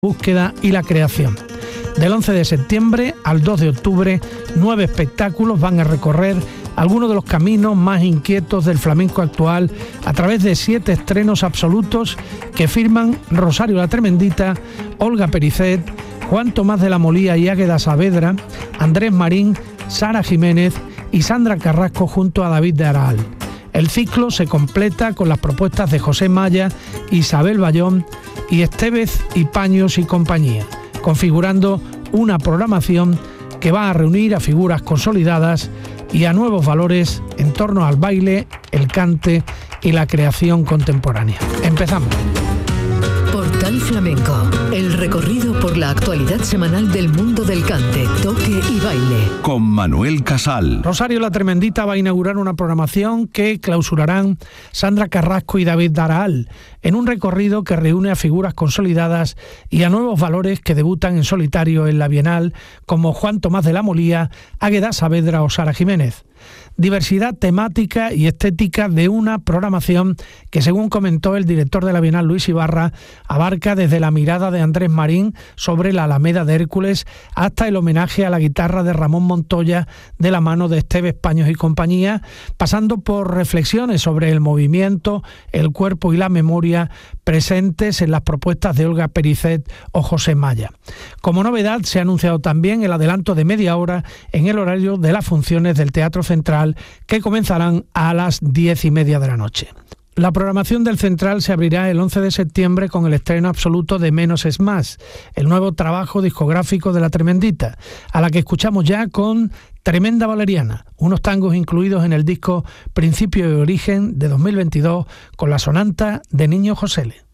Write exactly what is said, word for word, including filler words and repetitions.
búsqueda y la creación. Del once de septiembre al dos de octubre, nueve espectáculos van a recorrer algunos de los caminos más inquietos del flamenco actual a través de siete estrenos absolutos que firman Rosario la Tremendita, Olga Pericet, Juan Tomás de la Molía y Águeda Saavedra, Andrés Marín, Sara Jiménez y Sandra Carrasco junto a David de Araal. El ciclo se completa con las propuestas de José Maya, Isabel Bayón y Estevez y Paños y compañía, configurando una programación que va a reunir a figuras consolidadas y a nuevos valores en torno al baile, el cante y la creación contemporánea. Empezamos. Portal Flamenco, el recorrido por la actualidad semanal del mundo del cante, toque y baile. Con Manuel Casal. Rosario la Tremendita va a inaugurar una programación que clausurarán Sandra Carrasco y David de Araal, en un recorrido que reúne a figuras consolidadas y a nuevos valores que debutan en solitario en la Bienal, como Juan Tomás de la Molía, Águeda Saavedra o Sara Jiménez. Diversidad temática y estética de una programación que, según comentó el director de la Bienal, Luis Ibarra, abarca desde la mirada de Andrés Marín sobre la Alameda de Hércules hasta el homenaje a la guitarra de Ramón Montoya de la mano de Estevez, Paños y compañía, pasando por reflexiones sobre el movimiento, el cuerpo y la memoria presentes en las propuestas de Olga Pericet o José Maya. Como novedad, se ha anunciado también el adelanto de media hora en el horario de las funciones del Teatro Central, que comenzarán a las diez y media de la noche. La programación del Central se abrirá el once de septiembre con el estreno absoluto de Menos es Más, el nuevo trabajo discográfico de la Tremendita, a la que escuchamos ya con Tremenda Valeriana, unos tangos incluidos en el disco Principio y Origen de dos mil veintidós con la sonanta de Niño Josele.